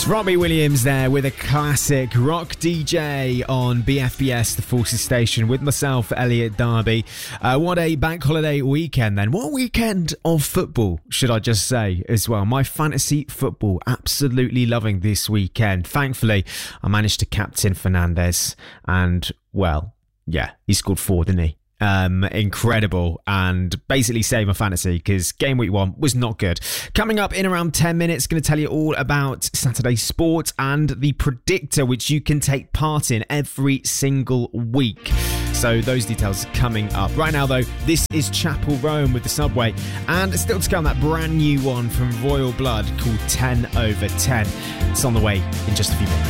Robbie Williams there with a classic rock DJ on BFBS, the Forces Station, with myself, Elliot Darby. What a bank holiday weekend then. What a weekend of football, should I just say, as well. My fantasy football, absolutely loving this weekend. Thankfully, I managed to captain Fernandes and, well, yeah, he scored 4, didn't he? Incredible, and basically saved my fantasy because game week 1 was not good. Coming up in around 10 minutes, going to tell you all about Saturday sport and the predictor, which you can take part in every single week. So those details coming up. Right now though, this is Chapel Rome with the Subway, and still to come that brand new one from Royal Blood called 10 over 10. It's on the way in just a few minutes.